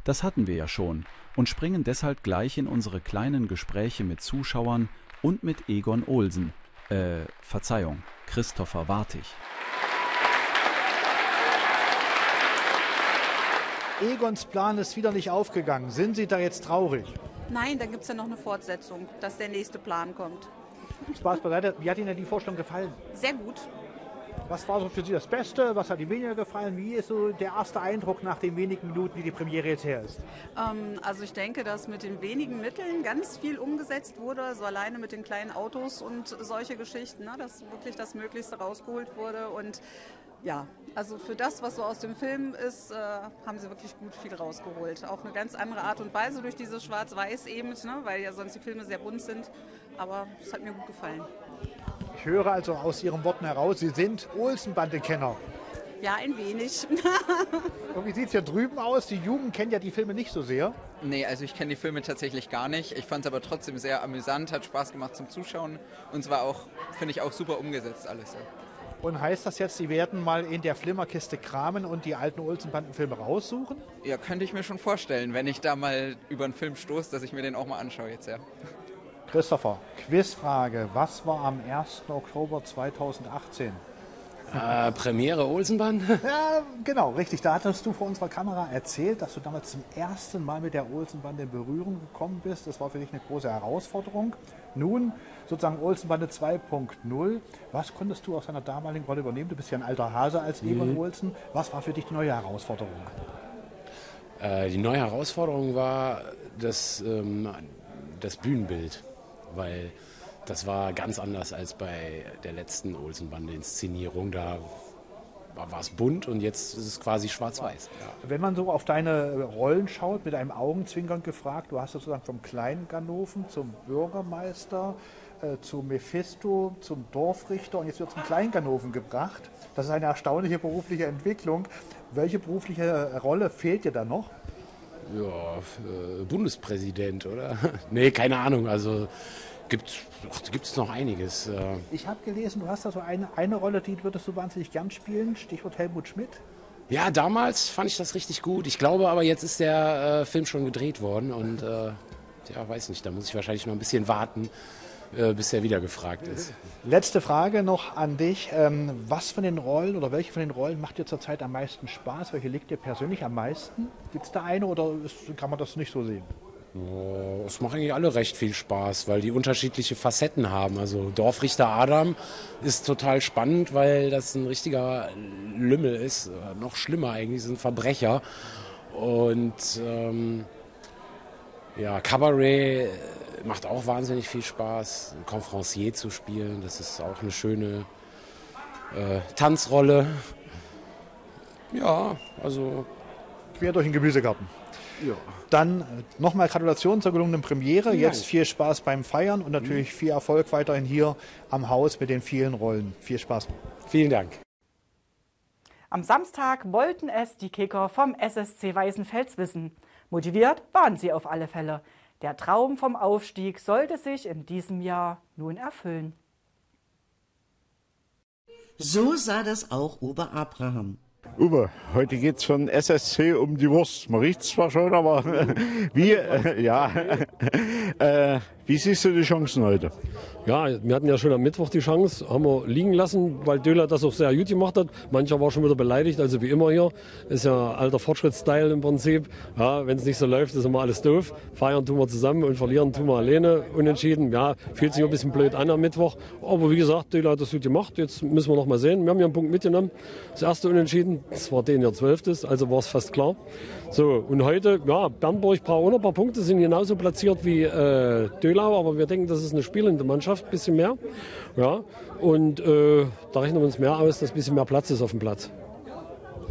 Das hatten wir ja schon und springen deshalb gleich in unsere kleinen Gespräche mit Zuschauern und mit Egon Olsen, Verzeihung, Christopher Wartig. Egons Plan ist wieder nicht aufgegangen. Sind Sie da jetzt traurig? Nein, da gibt es ja noch eine Fortsetzung, dass der nächste Plan kommt. Spaß beiseite. Wie hat Ihnen denn die Vorstellung gefallen? Sehr gut. Was war so für Sie das Beste? Was hat Ihnen weniger gefallen? Wie ist so der erste Eindruck nach den wenigen Minuten, die die Premiere jetzt her ist? Also ich denke, dass mit den wenigen Mitteln ganz viel umgesetzt wurde, so alleine mit den kleinen Autos und solche Geschichten, ne, dass wirklich das Möglichste rausgeholt wurde. Und ja, also für das, was so aus dem Film ist, haben sie wirklich gut viel rausgeholt. Auf eine ganz andere Art und Weise durch dieses Schwarz-Weiß eben, ne, weil ja sonst die Filme sehr bunt sind. Aber es hat mir gut gefallen. Ich höre also aus Ihren Worten heraus, Sie sind Olsen-Bande-Kenner. Ja, ein wenig. Und wie sieht es hier drüben aus? Die Jugend kennt ja die Filme nicht so sehr. Nee, also ich kenne die Filme tatsächlich gar nicht. Ich fand es aber trotzdem sehr amüsant, hat Spaß gemacht zum Zuschauen. Und es war auch, finde ich, auch super umgesetzt alles. Ja. Und heißt das jetzt, Sie werden mal in der Flimmerkiste kramen und die alten Olsen-Banden-Filme raussuchen? Ja, könnte ich mir schon vorstellen, wenn ich da mal über einen Film stoße, dass ich mir den auch mal anschaue jetzt, ja. Christopher, Quizfrage. Was war am 1. Oktober 2018? Premiere Olsenband? Ja, genau, richtig. Da hattest du vor unserer Kamera erzählt, dass du damals zum ersten Mal mit der Olsenbande in Berührung gekommen bist. Das war für dich eine große Herausforderung. Nun sozusagen Olsenbande 2.0. Was konntest du aus deiner damaligen Rolle übernehmen? Du bist ja ein alter Hase als Egon Olsen. Was war für dich die neue Herausforderung? Die neue Herausforderung war das Bühnenbild, weil das war ganz anders als bei der letzten Olsenbande-Inszenierung. Da war es bunt und jetzt ist es quasi schwarz-weiß. Ja. Wenn man so auf deine Rollen schaut, mit einem Augenzwinkern gefragt, du hast sozusagen vom kleinen Ganoven zum Bürgermeister, zu Mephisto, zum Dorfrichter und jetzt wird zum kleinen Ganoven gebracht. Das ist eine erstaunliche berufliche Entwicklung. Welche berufliche Rolle fehlt dir da noch? Ja, Bundespräsident, oder? Nee, keine Ahnung. Also gibt es noch einiges. Ich habe gelesen, du hast da so eine Rolle, die würdest du wahnsinnig gern spielen. Stichwort Helmut Schmidt. Ja, damals fand ich das richtig gut. Ich glaube aber, jetzt ist der Film schon gedreht worden. Und ja, weiß nicht, da muss ich wahrscheinlich noch ein bisschen warten, bis er wieder gefragt ist. Letzte Frage noch an dich. Was von den Rollen oder welche von den Rollen macht dir zurzeit am meisten Spaß? Welche liegt dir persönlich am meisten? Gibt es da eine oder kann man das nicht so sehen? Es machen eigentlich alle recht viel Spaß, weil die unterschiedliche Facetten haben. Also Dorfrichter Adam ist total spannend, weil das ein richtiger Lümmel ist. Noch schlimmer eigentlich, ist ein Verbrecher. Und ja, Cabaret macht auch wahnsinnig viel Spaß. Ein Confrancier zu spielen, das ist auch eine schöne Tanzrolle. Ja, also... Quer durch den Gemüsegarten. Ja. Dann nochmal Gratulation zur gelungenen Premiere. Jetzt viel Spaß beim Feiern und natürlich viel Erfolg weiterhin hier am Haus mit den vielen Rollen. Viel Spaß. Vielen Dank. Am Samstag wollten es die Kicker vom SSC Weißenfels wissen. Motiviert waren sie auf alle Fälle. Der Traum vom Aufstieg sollte sich in diesem Jahr nun erfüllen. So sah das auch Uwe Abraham. Uwe, heute geht es von SSC um die Wurst. Man riecht es zwar schon, aber wie siehst du die Chancen heute? Ja, wir hatten ja schon am Mittwoch die Chance, haben wir liegen lassen, weil Döhler das auch sehr gut gemacht hat. Mancher war schon wieder beleidigt, also wie immer hier. Ist ja alter Fortschrittsstyle im Prinzip. Ja, wenn es nicht so läuft, ist immer alles doof. Feiern tun wir zusammen und verlieren tun wir alleine. Unentschieden, ja, fühlt sich ein bisschen blöd an am Mittwoch. Aber wie gesagt, Döhler hat das gut gemacht. Jetzt müssen wir noch mal sehen. Wir haben hier einen Punkt mitgenommen. Das erste Unentschieden, das war den hier 12. Also war es fast klar. So, und heute, ja, Bernburg braucht auch noch ein paar Punkte, sind genauso platziert wie Döhlau, aber wir denken, das ist eine spielende Mannschaft, ein bisschen mehr. Ja, und da rechnen wir uns mehr aus, dass ein bisschen mehr Platz ist auf dem Platz.